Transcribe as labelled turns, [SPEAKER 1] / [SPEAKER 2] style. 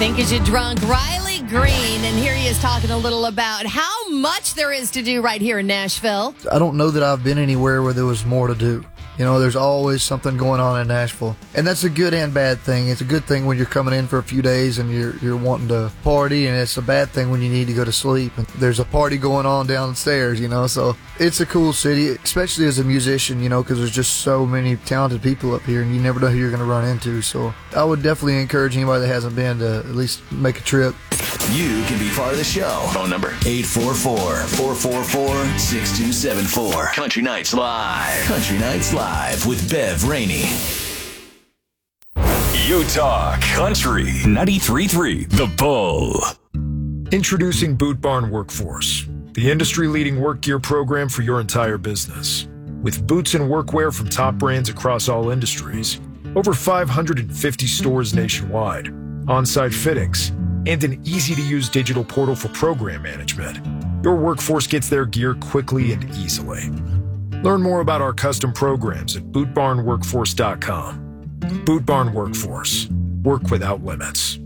[SPEAKER 1] Think Is You Drunk? Riley Green, and here he is talking a little about how much there is to do right here in Nashville.
[SPEAKER 2] I don't know that I've been anywhere where there was more to do. You know, there's always something going on in Nashville. And that's a good and bad thing. It's a good thing when you're coming in for a few days and you're wanting to party, and it's a bad thing when you need to go to sleep. And there's a party going on downstairs, you know. So it's a cool city, especially as a musician, you know, because there's just so many talented people up here, and you never know who you're going to run into. So I would definitely encourage anybody that hasn't been to at least make a trip.
[SPEAKER 3] You can be part of the show. Phone number 844-444-6274. Country Nights Live. Country Nights Live with Bev Rainey. Utah Country 93.3 The Bull.
[SPEAKER 4] Introducing Boot Barn Workforce, the industry-leading work gear program for your entire business. With boots and workwear from top brands across all industries, over 550 stores nationwide, on-site fittings, and an easy-to-use digital portal for program management, your workforce gets their gear quickly and easily. Learn more about our custom programs at bootbarnworkforce.com. Boot Barn Workforce. Work without limits.